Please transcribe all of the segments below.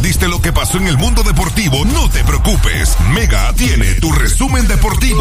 perdiste lo que pasó en el mundo deportivo, no te preocupes. Mega tiene tu resumen deportivo.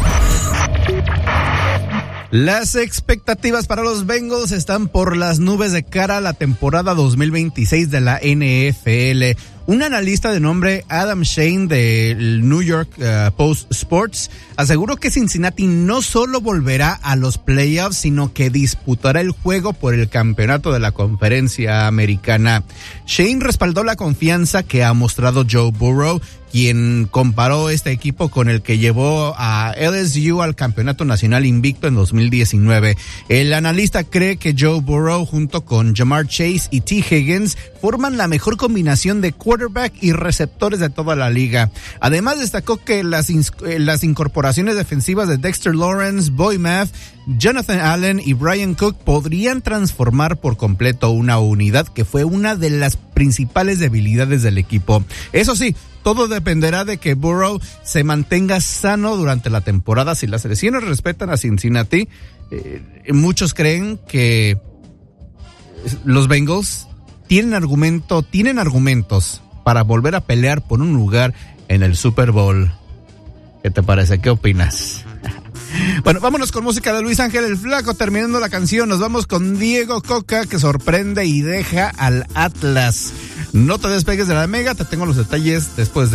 Las expectativas para los Bengals están por las nubes de cara a la temporada 2026 de la NFL. Un analista de nombre Adam Shane del New York Post Sports aseguró que Cincinnati no solo volverá a los playoffs, sino que disputará el juego por el campeonato de la conferencia americana. Shane respaldó la confianza que ha mostrado Joe Burrow, quien comparó este equipo con el que llevó a LSU al campeonato nacional invicto en 2019. El analista cree que Joe Burrow junto con Ja'Marr Chase y T. Higgins forman la mejor combinación de quarterback y receptores de toda la liga. Además destacó que las incorporaciones defensivas de Dexter Lawrence, Boy Math, Jonathan Allen y Brian Cook podrían transformar por completo una unidad que fue una de las principales debilidades del equipo. Eso sí, todo dependerá de que Burrow se mantenga sano durante la temporada. Si las lesiones respetan a Cincinnati, muchos creen que los Bengals tienen argumentos para volver a pelear por un lugar en el Super Bowl. ¿Qué te parece? ¿Qué opinas? Bueno, vámonos con música de Luis Ángel el Flaco. Terminando la canción, nos vamos con Diego Coca, que sorprende y deja al Atlas. No te despegues de la Mega, te tengo los detalles después de